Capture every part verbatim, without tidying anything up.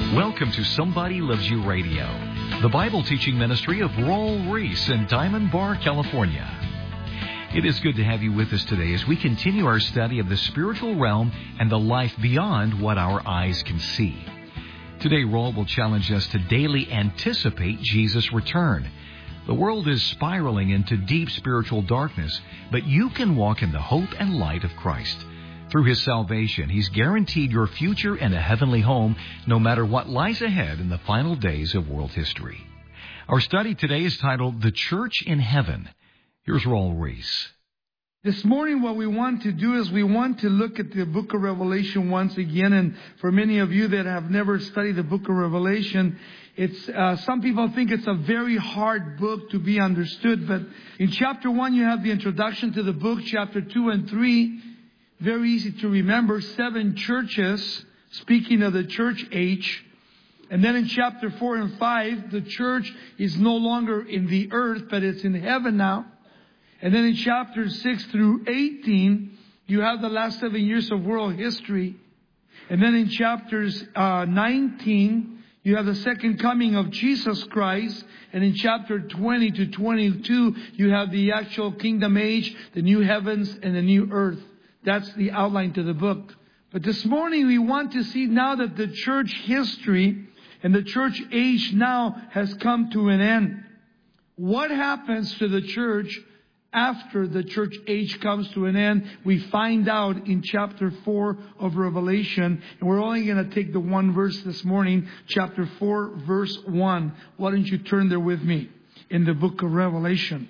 Welcome to Somebody Loves You Radio, the Bible teaching ministry of Raul Ries in Diamond Bar, California. It is good to have you with us today as we continue our study of the spiritual realm and the life beyond what our eyes can see. Today, Raul will challenge us to daily anticipate Jesus' return. The world is spiraling into deep spiritual darkness, but you can walk in the hope and light of Christ. Through His salvation, He's guaranteed your future in a heavenly home, no matter what lies ahead in the final days of world history. Our study today is titled, The Church in Heaven. Here's Raul Ries. This morning, what we want to do is we want to look at the book of Revelation once again. And for many of you that have never studied the book of Revelation, it's uh, some people think it's a very hard book to be understood. But in chapter one, you have the introduction to the book. Chapter two and three, very easy to remember, seven churches, speaking of the church age. And then in chapter four and five, the church is no longer in the earth, but it's in heaven now. And then in chapters six through eighteen, you have the last seven years of world history. And then in chapters uh, nineteen, you have the second coming of Jesus Christ. And in chapter twenty to twenty-two, you have the actual kingdom age, the new heavens and the new earth. That's the outline to the book. But this morning we want to see now that the church history and the church age now has come to an end. What happens to the church after the church age comes to an end? We find out in chapter four of Revelation. And we're only going to take the one verse this morning. Chapter four, verse one. Why don't you turn there with me in the book of Revelation?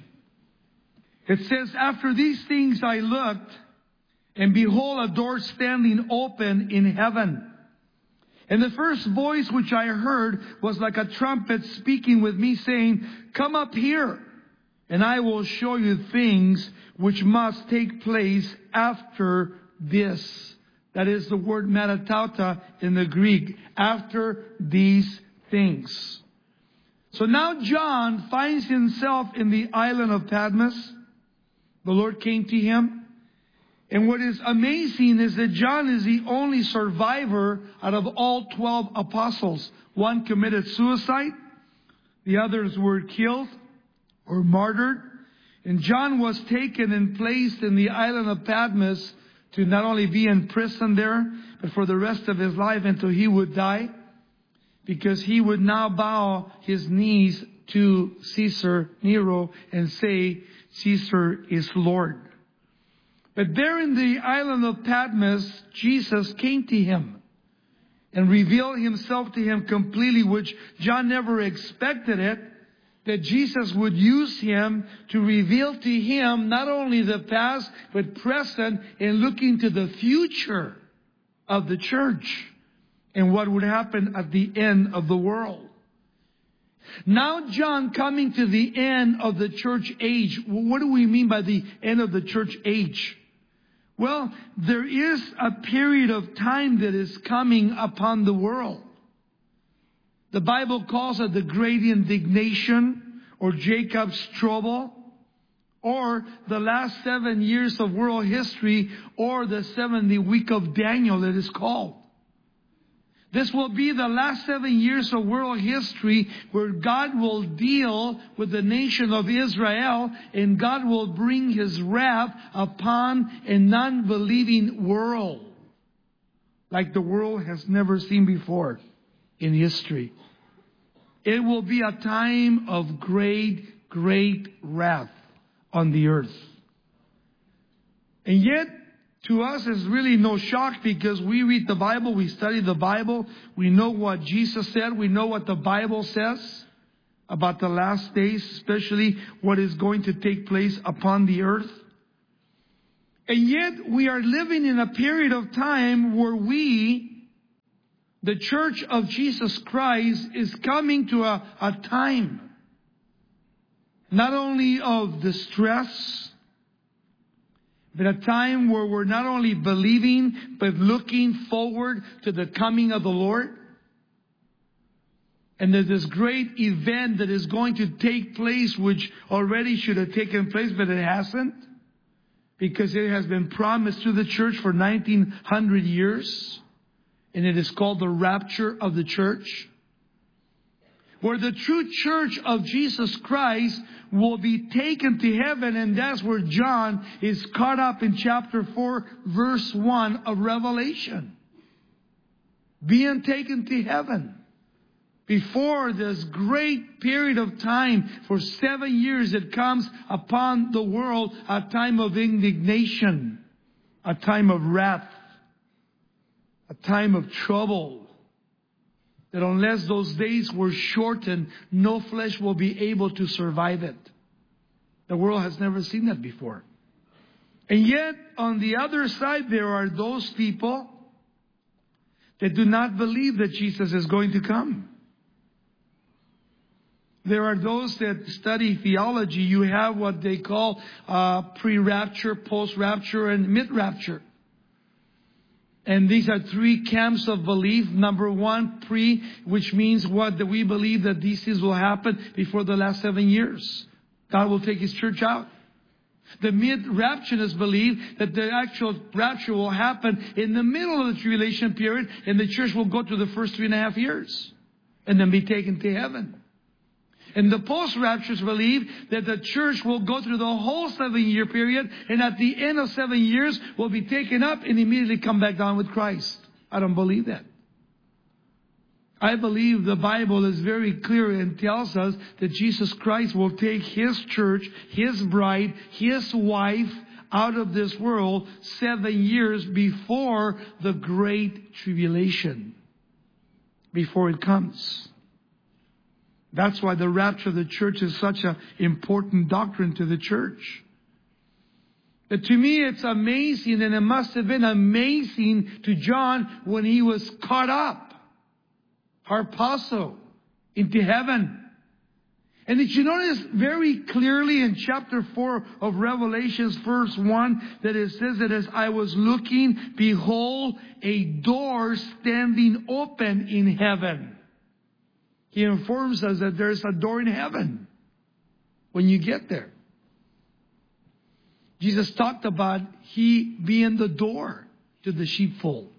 It says, after these things I looked, and behold, a door standing open in heaven. And the first voice which I heard was like a trumpet speaking with me, saying, come up here, and I will show you things which must take place after this. That is the word metatauta in the Greek. After these things. So now John finds himself in the island of Patmos. The Lord came to him. And what is amazing is that John is the only survivor out of all twelve apostles. One committed suicide. The others were killed or martyred. And John was taken and placed in the island of Patmos to not only be in prison there, but for the rest of his life until he would die. Because he would now bow his knees to Caesar Nero and say, Caesar is Lord. But there in the island of Patmos, Jesus came to him and revealed Himself to him completely, which John never expected it, that Jesus would use him to reveal to him not only the past, but present, and looking to the future of the church and what would happen at the end of the world. Now John coming to the end of the church age. What do we mean by the end of the church age? Well, there is a period of time that is coming upon the world. The Bible calls it the Great Indignation or Jacob's trouble or the last seven years of world history or the seventy week of Daniel it is called. This will be the last seven years of world history where God will deal with the nation of Israel and God will bring His wrath upon a non-believing world like the world has never seen before in history. It will be a time of great, great wrath on the earth. And yet, to us, it's really no shock because we read the Bible, we study the Bible, we know what Jesus said, we know what the Bible says about the last days, especially what is going to take place upon the earth. And yet, we are living in a period of time where we, the Church of Jesus Christ, is coming to a, a time not only of distress, but a time where we're not only believing, but looking forward to the coming of the Lord. And there's this great event that is going to take place, which already should have taken place, but it hasn't. Because it has been promised to the church for nineteen hundred years. And it is called the rapture of the church, where the true church of Jesus Christ will be taken to heaven. And that's where John is caught up in chapter four, verse one of Revelation. Being taken to heaven. Before this great period of time, for seven years, it comes upon the world a time of indignation, a time of wrath, a time of trouble. That unless those days were shortened, no flesh will be able to survive it. The world has never seen that before. And yet, on the other side, there are those people that do not believe that Jesus is going to come. There are those that study theology. You have what they call uh, pre-rapture, post-rapture, and mid-rapture. And these are three camps of belief. Number one, pre, which means what? That we believe that these things will happen before the last seven years. God will take His church out. The mid-rapturists believe that the actual rapture will happen in the middle of the tribulation period, and the church will go through the first three and a half years and then be taken to heaven. And the post-rapturists believe that the church will go through the whole seven-year period, and at the end of seven years will be taken up and immediately come back down with Christ. I don't believe that. I believe the Bible is very clear and tells us that Jesus Christ will take His church, His bride, His wife out of this world seven years before the great tribulation, before it comes. That's why the rapture of the church is such an important doctrine to the church. But to me, it's amazing, and it must have been amazing to John when he was caught up, harpazo, into heaven. And did you notice very clearly in chapter four of Revelation, verse one, that it says that as I was looking, behold, a door standing open in heaven. He informs us that there's a door in heaven when you get there. Jesus talked about He being the door to the sheepfold.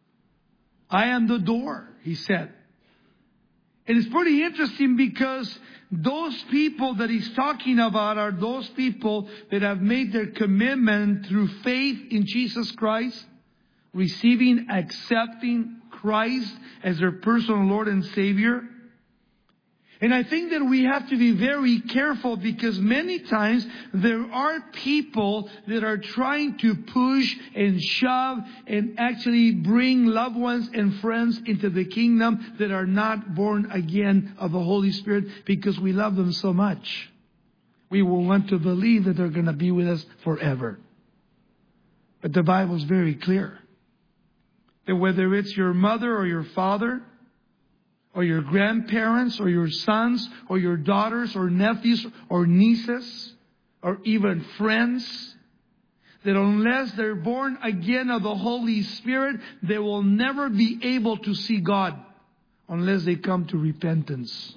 I am the door, He said. And it's pretty interesting because those people that He's talking about are those people that have made their commitment through faith in Jesus Christ, receiving, accepting Christ as their personal Lord and Savior. And I think that we have to be very careful because many times there are people that are trying to push and shove and actually bring loved ones and friends into the kingdom that are not born again of the Holy Spirit because we love them so much. We will want to believe that they're going to be with us forever. But the Bible is very clear that whether it's your mother or your father, or your grandparents, or your sons, or your daughters, or nephews, or nieces, or even friends, that unless they're born again of the Holy Spirit, they will never be able to see God unless they come to repentance.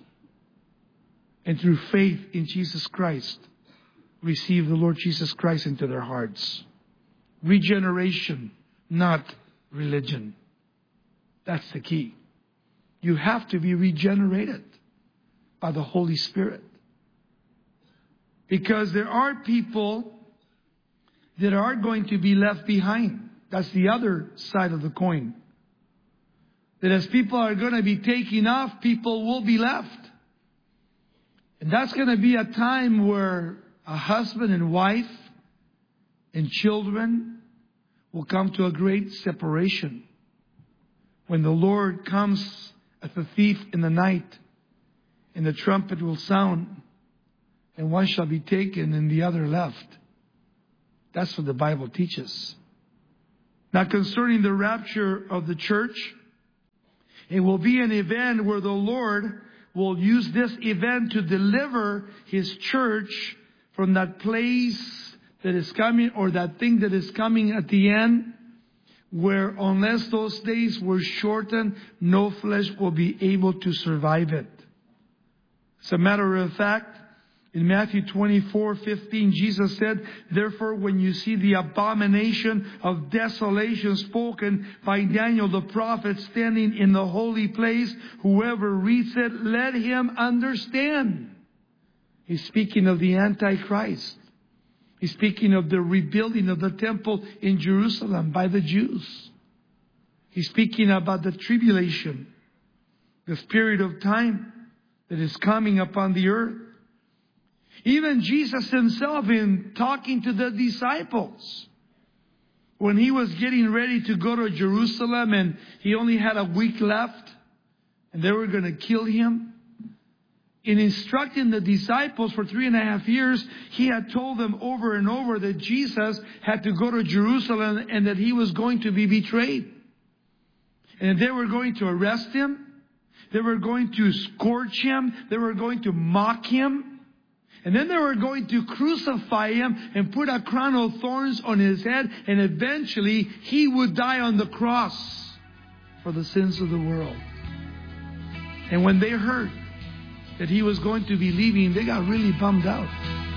And through faith in Jesus Christ, receive the Lord Jesus Christ into their hearts. Regeneration, not religion. That's the key. You have to be regenerated by the Holy Spirit. Because there are people that are going to be left behind. That's the other side of the coin. That as people are going to be taken off, people will be left. And that's going to be a time where a husband and wife and children will come to a great separation. When the Lord comes as a thief in the night, and the trumpet will sound, and one shall be taken and the other left. That's what the Bible teaches. Now, concerning the rapture of the church, it will be an event where the Lord will use this event to deliver His church from that place that is coming, or that thing that is coming at the end, where unless those days were shortened, no flesh will be able to survive it. As a matter of fact, In Matthew twenty-four fifteen, Jesus said, "Therefore, when you see the abomination of desolation spoken by Daniel the prophet standing in the holy place, whoever reads it, let him understand." He's speaking of the Antichrist. He's speaking of the rebuilding of the temple in Jerusalem by the Jews. He's speaking about the tribulation, this period of time that is coming upon the earth. Even Jesus himself, in talking to the disciples, when he was getting ready to go to Jerusalem and he only had a week left and they were going to kill him, in instructing the disciples for three and a half years, he had told them over and over that Jesus had to go to Jerusalem and that he was going to be betrayed. And they were going to arrest him. They were going to scourge him. They were going to mock him. And then they were going to crucify him and put a crown of thorns on his head. And eventually he would die on the cross for the sins of the world. And when they heard that he was going to be leaving, they got really bummed out.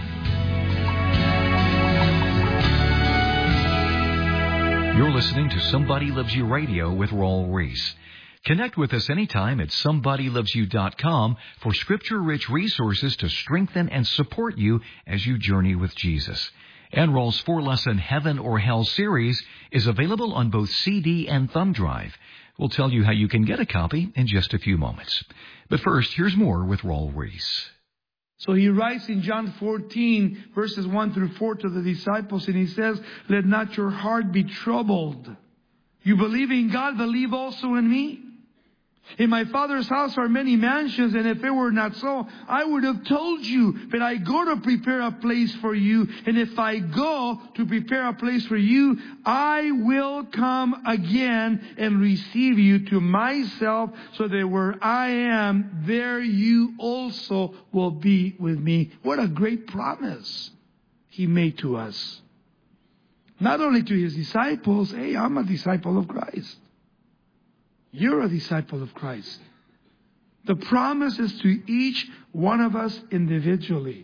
You're listening to Somebody Loves You Radio with Raul Ries. Connect with us anytime at somebody loves you dot com for scripture-rich resources to strengthen and support you as you journey with Jesus. And Raul's four-lesson Heaven or Hell series is available on both C D and thumb drive. We'll tell you how you can get a copy in just a few moments. But first, here's more with Raul Ries. So he writes in John fourteen, verses one through four to the disciples, and he says, "Let not your heart be troubled. You believe in God, believe also in me. In my Father's house are many mansions, and if it were not so, I would have told you. But I go to prepare a place for you. And if I go to prepare a place for you, I will come again and receive you to myself, so that where I am, there you also will be with me." What a great promise he made to us. Not only to his disciples, hey, I'm a disciple of Christ. You're a disciple of Christ. The promise is to each one of us individually.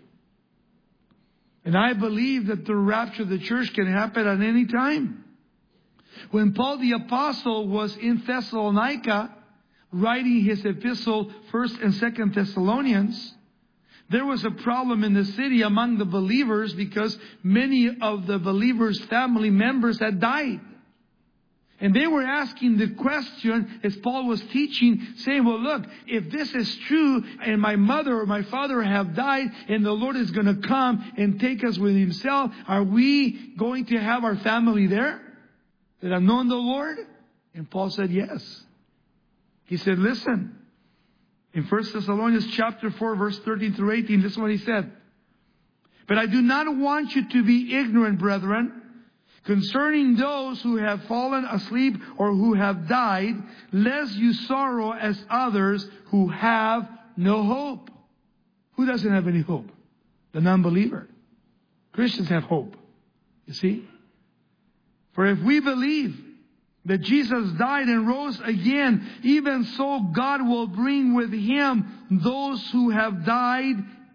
And I believe that the rapture of the church can happen at any time. When Paul the Apostle was in Thessalonica, writing his epistle, First and Second Thessalonians, there was a problem in the city among the believers because many of the believers' family members had died. And they were asking the question, as Paul was teaching, saying, well, look, if this is true and my mother or my father have died and the Lord is going to come and take us with himself, are we going to have our family there that have known the Lord? And Paul said, yes. He said, listen, in First Thessalonians chapter four, verse thirteen through eighteen, this is what he said. "But I do not want you to be ignorant, brethren, concerning those who have fallen asleep or who have died, lest you sorrow as others who have no hope." Who doesn't have any hope? The non-believer. Christians have hope. You see? "For if we believe that Jesus died and rose again, even so God will bring with him those who have died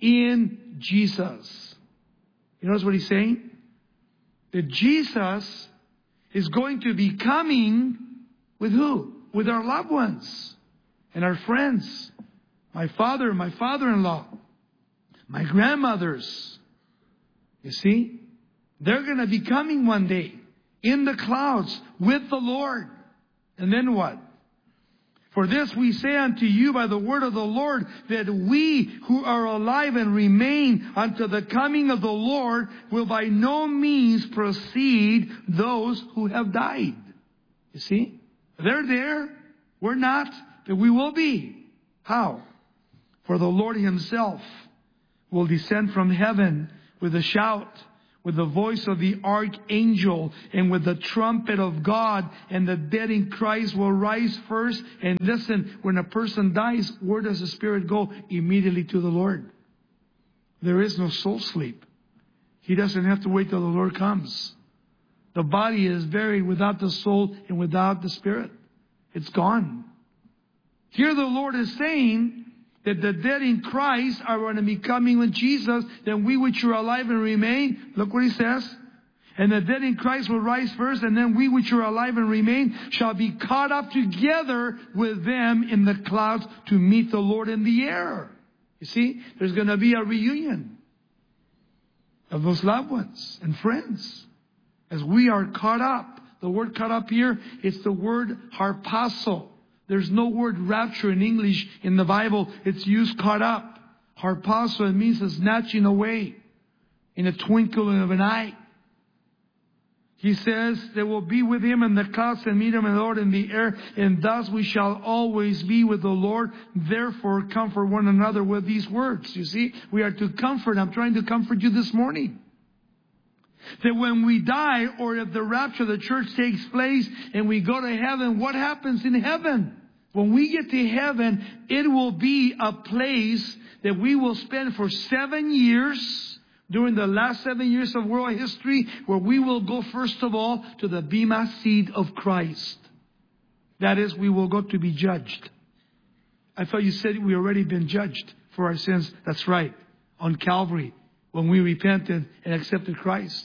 in Jesus." You notice what he's saying? That Jesus is going to be coming with who? With our loved ones and our friends. My father, my father-in-law, my grandmothers. You see? They're going to be coming one day in the clouds with the Lord. And then what? "For this we say unto you by the word of the Lord, that we who are alive and remain unto the coming of the Lord will by no means precede those who have died." You see? They're there. We're not. But we will be. How? "For the Lord himself will descend from heaven with a shout, with the voice of the archangel, and with the trumpet of God, and the dead in Christ will rise first." And listen, when a person dies, where does the spirit go? Immediately to the Lord. There is no soul sleep. He doesn't have to wait till the Lord comes. The body is buried without the soul and without the spirit. It's gone. Here the Lord is saying that the dead in Christ are going to be coming with Jesus, then we which are alive and remain, look what he says, and the dead in Christ will rise first, and then we which are alive and remain shall be caught up together with them in the clouds to meet the Lord in the air. You see, there's going to be a reunion of those loved ones and friends as we are caught up. The word caught up here, it's the word harpazo. There's no word rapture in English in the Bible. It's used caught up. Harpazo, it means snatching away in a twinkling of an eye. He says, they will be with him in the clouds and meet him in the Lord in the air, and thus we shall always be with the Lord. Therefore, comfort one another with these words. You see, we are to comfort. I'm trying to comfort you this morning. That when we die, or if the rapture of the church takes place and we go to heaven, what happens in heaven? When we get to heaven, it will be a place that we will spend for seven years during the last seven years of world history, where we will go first of all to the Bema seat of Christ. That is, we will go to be judged. I thought you said we already been judged for our sins. That's right. On Calvary, when we repented and accepted Christ.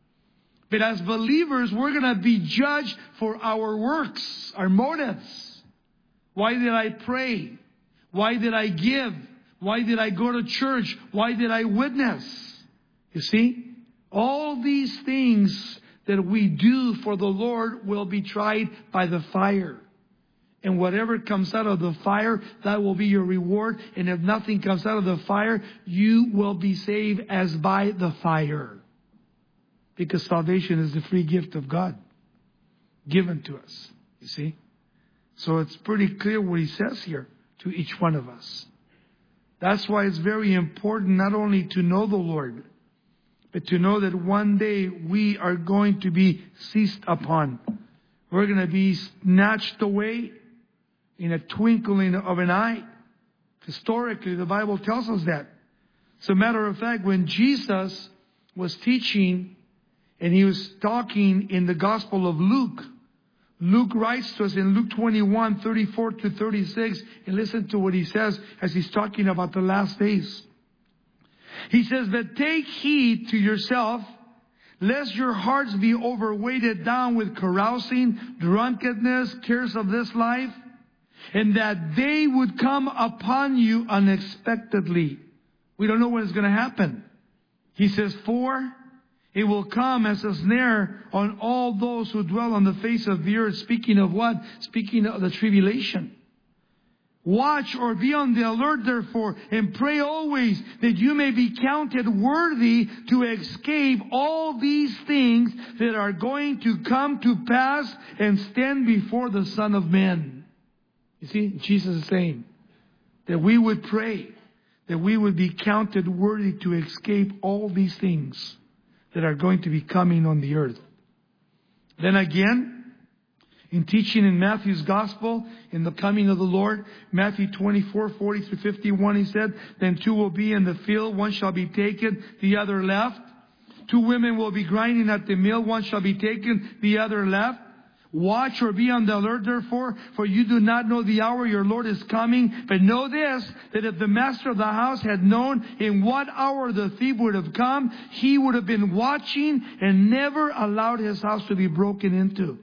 But as believers, we're going to be judged for our works, our motives. Why did I pray? Why did I give? Why did I go to church? Why did I witness? You see, all these things that we do for the Lord will be tried by the fire. And whatever comes out of the fire, that will be your reward. And if nothing comes out of the fire, you will be saved as by the fire. Because salvation is the free gift of God given to us. You see? So it's pretty clear what he says here to each one of us. That's why it's very important not only to know the Lord, but to know that one day we are going to be seized upon. We're going to be snatched away in a twinkling of an eye. Historically, the Bible tells us that. As a matter of fact, when Jesus was teaching and he was talking in the Gospel of Luke, Luke writes to us in Luke twenty-one, thirty-four to thirty-six, and listen to what he says as he's talking about the last days. He says, but take heed to yourself, lest your hearts be overweighted down with carousing, drunkenness, cares of this life, and that they would come upon you unexpectedly. We don't know when it's going to happen. He says, for it will come as a snare on all those who dwell on the face of the earth. Speaking of what? Speaking of the tribulation. Watch or be on the alert, therefore, and pray always that you may be counted worthy to escape all these things that are going to come to pass and stand before the Son of Man. You see, Jesus is saying that we would pray, that we would be counted worthy to escape all these things that are going to be coming on the earth. Then again, in teaching in Matthew's Gospel, in the coming of the Lord, Matthew twenty-four, forty through fifty-one, he said, then two will be in the field, one shall be taken, the other left. Two women will be grinding at the mill, one shall be taken, the other left. Watch or be on the alert, therefore, for you do not know the hour your Lord is coming. But know this, that if the master of the house had known in what hour the thief would have come, he would have been watching and never allowed his house to be broken into.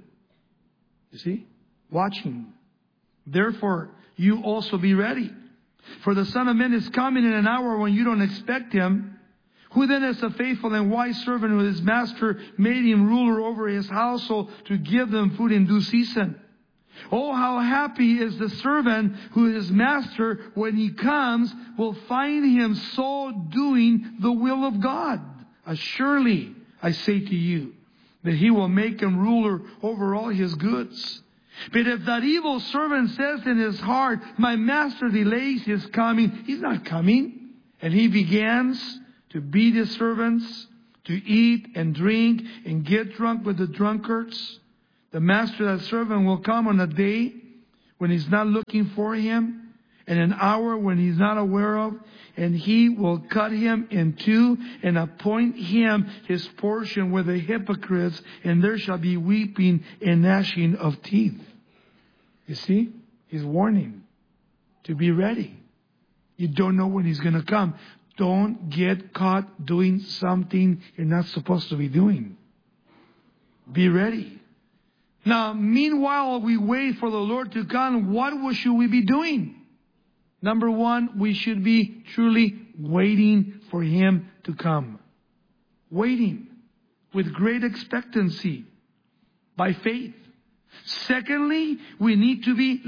You see? Watching. Therefore, you also be ready. For the Son of Man is coming in an hour when you don't expect him. Who then is a faithful and wise servant who his master made him ruler over his household to give them food in due season? Oh, how happy is the servant who his master, when he comes, will find him so doing the will of God. Surely, I say to you, that he will make him ruler over all his goods. But if that evil servant says in his heart, my master delays his coming, he's not coming. And he begins to beat his servants, to eat and drink and get drunk with the drunkards. The master of that servant will come on a day when he's not looking for him, and an hour when he's not aware of, and he will cut him in two and appoint him his portion with the hypocrites, and there shall be weeping and gnashing of teeth. You see, he's warning to be ready. You don't know when He's going to come. Don't get caught doing something you're not supposed to be doing. Be ready. Now, meanwhile, we wait for the Lord to come. What should we be doing? Number one, we should be truly waiting for Him to come. Waiting with great expectancy by faith. Secondly, we need to be